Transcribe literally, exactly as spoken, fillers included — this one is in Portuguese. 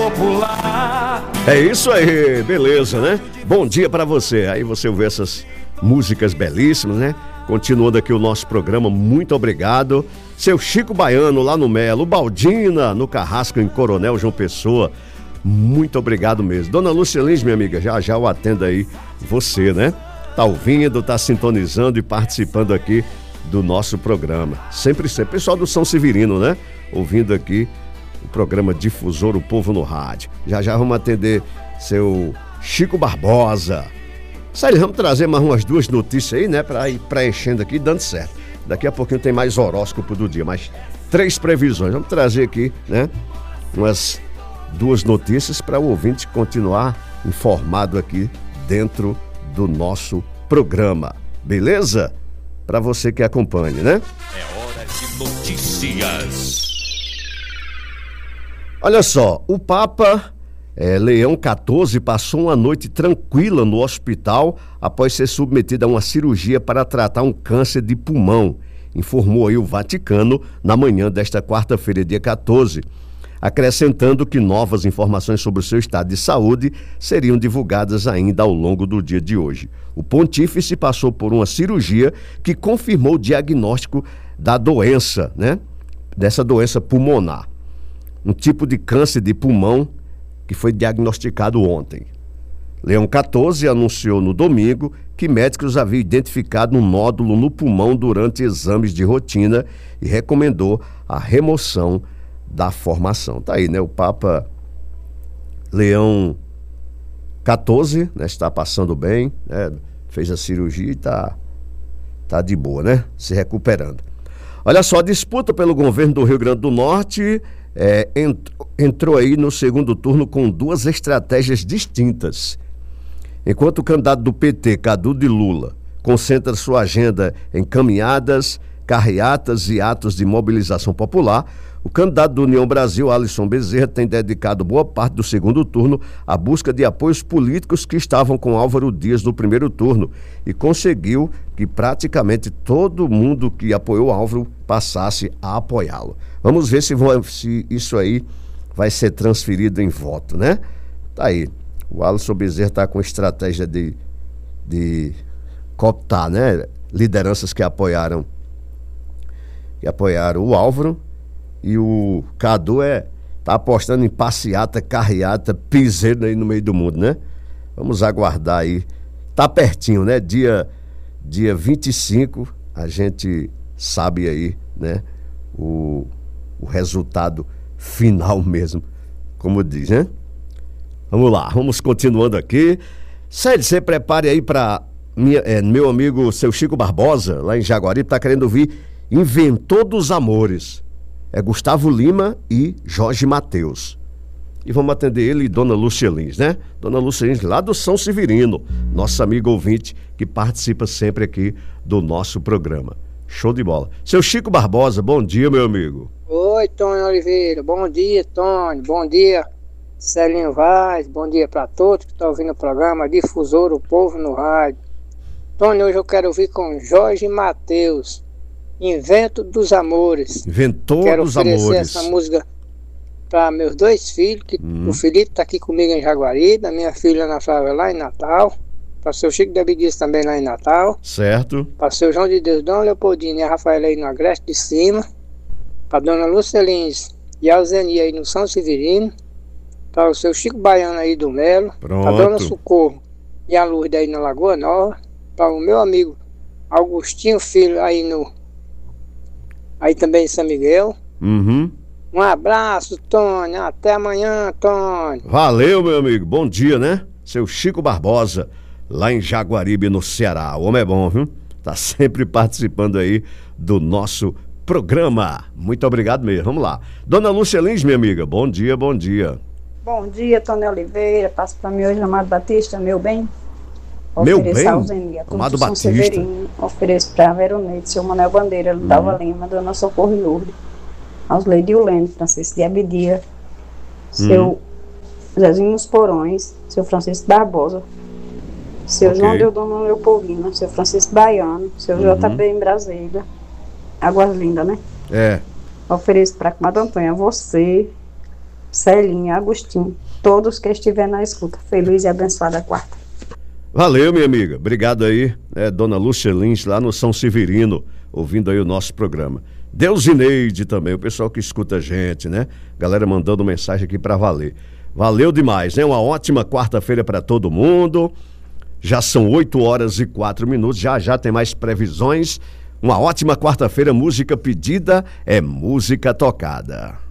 É isso aí, beleza, né? Bom dia pra você. Aí você ouve essas músicas belíssimas, né? Continuando aqui o nosso programa, muito obrigado. Seu Chico Baiano lá no Melo, Baldina no Carrasco em Coronel João Pessoa, muito obrigado mesmo. Dona Lúcia Lins, minha amiga, já já eu atendo aí você, né? Tá ouvindo, tá sintonizando e participando aqui do nosso programa. Sempre, sempre. Pessoal do São Severino, né? Ouvindo aqui o programa Difusor, o Povo no Rádio. Já já vamos atender seu Chico Barbosa. Sério, vamos trazer mais umas duas notícias aí, né? Pra ir preenchendo aqui, dando certo. Daqui a pouquinho tem mais horóscopo do dia, mas três previsões. Vamos trazer aqui, né? Umas duas notícias para o ouvinte continuar informado aqui dentro do nosso programa. Beleza? Para você que acompanha, né? É hora de notícias. Olha só, o Papa é, Leão quatorze passou uma noite tranquila no hospital após ser submetido a uma cirurgia para tratar um câncer de pulmão, informou aí o Vaticano na manhã desta quarta-feira, dia quatorze, acrescentando que novas informações sobre o seu estado de saúde seriam divulgadas ainda ao longo do dia de hoje. O pontífice passou por uma cirurgia que confirmou o diagnóstico da doença, né? Dessa doença pulmonar. Um tipo de câncer de pulmão que foi diagnosticado ontem. Leão quatorze anunciou no domingo que médicos haviam identificado um nódulo no pulmão durante exames de rotina e recomendou a remoção da formação. Tá aí, né? O Papa Leão quatorze, né? Está passando bem, né? Fez a cirurgia e tá, tá de boa, né? Se recuperando. Olha só, a disputa pelo governo do Rio Grande do Norte É, entrou, entrou aí no segundo turno com duas estratégias distintas. Enquanto o candidato do P T, Cadu de Lula, concentra sua agenda em caminhadas, carreatas e atos de mobilização popular, o candidato do União Brasil, Alisson Bezerra, tem dedicado boa parte do segundo turno à busca de apoios políticos que estavam com Álvaro Dias no primeiro turno e conseguiu que praticamente todo mundo que apoiou Álvaro passasse a apoiá-lo. Vamos ver se, se isso aí vai ser transferido em voto, né? Tá aí. O Alisson Bezerra está com estratégia de, de cooptar, né? Lideranças que apoiaram, que apoiaram o Álvaro. E o Cadu é, tá apostando em passeata, carreata, piseiro aí no meio do mundo, né? Vamos aguardar aí. Tá pertinho, né? Dia, dia vinte e cinco, a gente sabe aí, né? O, o resultado final mesmo, como diz, né? Vamos lá, vamos continuando aqui. Sérgio, você prepare aí para é, meu amigo, seu Chico Barbosa, lá em Jaguaribe, tá querendo ouvir Inventor dos Amores. É Gustavo Lima e Jorge Mateus. E vamos atender ele e Dona Lúcia Lins, né? Dona Lúcia Lins, lá do São Severino, nossa amiga ouvinte que participa sempre aqui do nosso programa. Show de bola. Seu Chico Barbosa, bom dia, meu amigo. Oi, Tony Oliveira. Bom dia, Tony. Bom dia, Celinho Vaz. Bom dia para todos que estão ouvindo o programa Difusor, o Povo no Rádio. Tony, hoje eu quero ouvir com Jorge Mateus. Invento dos Amores. Inventor Quero dos oferecer Amores. essa música para meus dois filhos, que hum. o Felipe está aqui comigo em Jaguaribe, a minha filha Ana Flávia lá em Natal, para o seu Chico de Abdias também lá em Natal, certo, para o seu João de Deus, Dona Leopoldina e a Rafaela aí no Agreste de Cima, para a Dona Lúcia Lins e a Alzenia aí no São Severino, para o seu Chico Baiano aí do Melo, para a Dona Socorro e a Lourdes aí na Lagoa Nova, para o meu amigo Augustinho Filho aí no aí também em São Miguel. Uhum. Um abraço, Tony. Até amanhã, Tony. Valeu, meu amigo. Bom dia, né? Seu Chico Barbosa, lá em Jaguaribe, no Ceará. O homem é bom, viu? Tá sempre participando aí do nosso programa. Muito obrigado mesmo. Vamos lá. Dona Lúcia Lins, minha amiga. Bom dia, bom dia. Bom dia, Tony Oliveira. Passo para mim hoje, Amado Batista, meu bem. Meu bem, Amado Batista. Ofereço para a Veronete, seu Manuel Bandeira, Ludava hum. Lima, Dona Socorro e Lourdes, aos Leidilene, Francisco de Abidia, seu hum. Zezinho dos Porões, seu Francisco Barbosa, seu okay. João Deodoro Leopoldina, seu Francisco Baiano, seu uhum. J B em Brasília, Águas Lindas, né? É. Ofereço para a Comadre Antônia, você, Celinha, Agostinho, todos que estiverem na escuta. Feliz e abençoada quarta. Valeu, minha amiga. Obrigado aí, é, dona Lúcia Lins, lá no São Severino, ouvindo aí o nosso programa. Deusineide também, o pessoal que escuta a gente, né? Galera mandando mensagem aqui para valer. Valeu demais, né? Uma ótima quarta-feira para todo mundo. Já são oito horas e quatro minutos, já já tem mais previsões. Uma ótima quarta-feira, música pedida é música tocada.